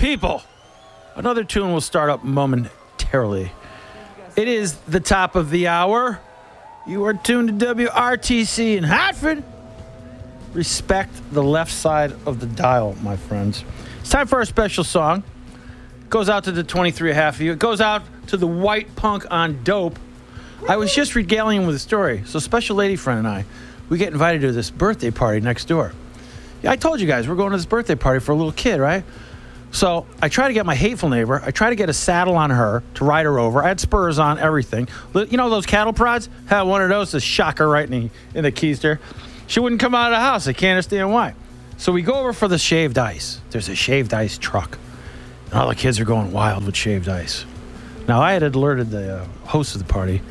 People, another tune will start up momentarily. It is the top of the hour. You are tuned to WRTC in Hartford. Respect the left side of the dial, my friends. It's time for our special song. It goes out to the 23 and a half of you. It goes out to the white punk on dope. I was just regaling him with a story. So special lady friend and I, we get invited to this birthday party next door. Yeah, I told you guys, we're going to this birthday party for a little kid, right? So I try to get my hateful neighbor. I try to get a saddle on her to ride her over. I had spurs on, everything. You know those cattle prods? Had one of those to shock her right in the keister. She wouldn't come out of the house. I can't understand why. So we go over for the shaved ice. There's a shaved ice truck. And all the kids are going wild with shaved ice. Now, I had alerted the host of the party.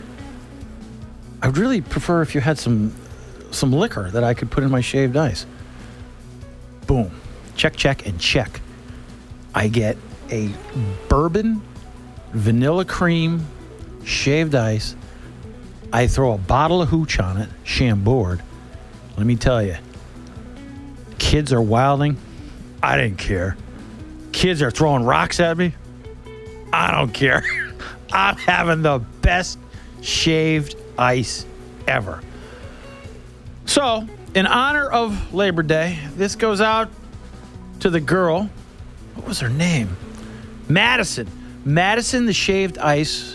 I would really prefer if you had some liquor that I could put in my shaved ice. Boom. Check, check, and check. I get a bourbon, vanilla cream, shaved ice. I throw a bottle of hooch on it, Chambord. Let me tell you, kids are wilding. I didn't care. Kids are throwing rocks at me. I don't care. I'm having the best shaved ice ever. So, in honor of Labor Day, this goes out to the girl. What was her name? Madison. Madison, the shaved ice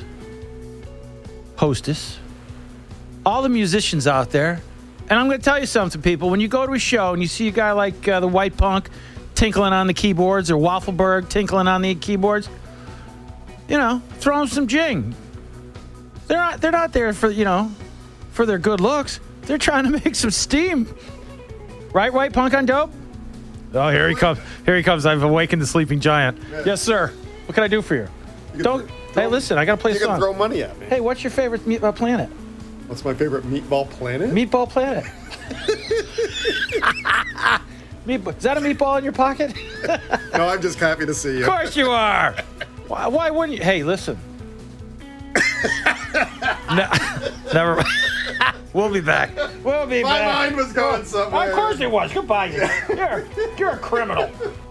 hostess. All the musicians out there. And I'm going to tell you something, people. When you go to a show and you see a guy like the White Punk tinkling on the keyboards or Waffelberg tinkling on the keyboards, you know, throw them some jing. They're not there for, you know, for their good looks. They're trying to make some steam. Right, White Punk on dope? Oh, here he comes. Here he comes. I've awakened the sleeping giant. Yeah. Yes, sir. What can I do for you? Hey, listen, I got to play a song. You can throw money at me. Hey, what's your favorite planet? What's my favorite meatball planet? Meatball planet. Is that a meatball in your pocket? No, I'm just happy to see you. Of course you are. Why wouldn't you? Hey, listen. No, never mind. We'll be back. We'll be back. My mind was going somewhere. Of course it was. Goodbye. You're a criminal.